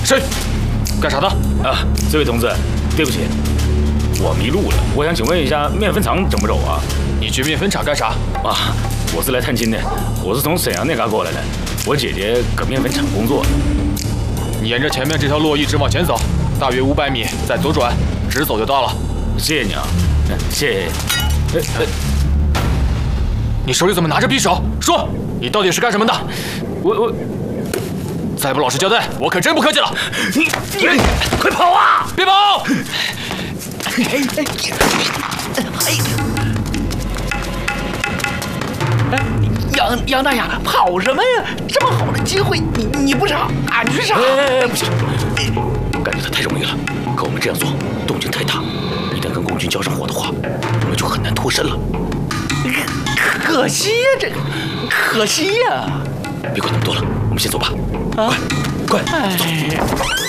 谁？干啥的？ 啊，这位同志，对不起，我迷路了。我想请问一下，面粉厂怎么走啊？ 你去面粉厂干啥？ 啊，我是来探亲的，我是从沈阳那嘎过来的。我姐姐搁面粉厂工作。 你沿着前面这条路一直往前走，大约500米，再左转，直走就到了。 谢谢你啊，谢谢。 你手里怎么拿着匕首？说，你到底是干什么的？ 我再不老实交代，我可真不客气了。 你快跑啊！ 别跑！ 杨大爷，跑什么呀？这么好的机会，你不杀，俺去杀。 不行，感觉他太容易了。可我们这样做，动静太大，一旦跟共军交上火的话，我们就很难脱身了。 可惜呀，这个可惜呀。 别管那么多了，我们先走吧。快，走。